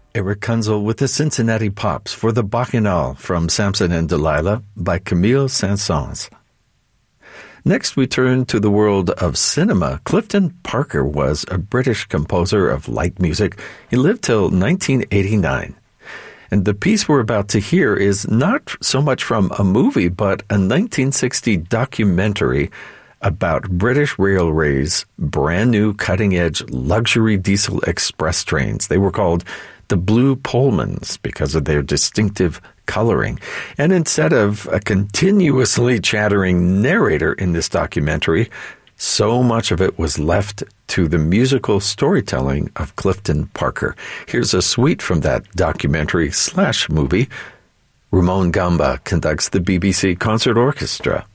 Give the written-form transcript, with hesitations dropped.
Eric Kunzel with the Cincinnati Pops for the Bacchanal from Samson and Delilah by Camille Saint-Saëns. Next, we turn to the world of cinema. Clifton Parker was a British composer of light music. He lived till 1989. And the piece we're about to hear is not so much from a movie, but a 1960 documentary about British Railways' brand new cutting-edge luxury diesel express trains. They were called the Blue Pullmans because of their distinctive coloring. And instead of a continuously chattering narrator in this documentary, so much of it was left to the musical storytelling of Clifton Parker. Here's a suite from that documentary/movie. Ramon Gamba conducts the BBC Concert Orchestra.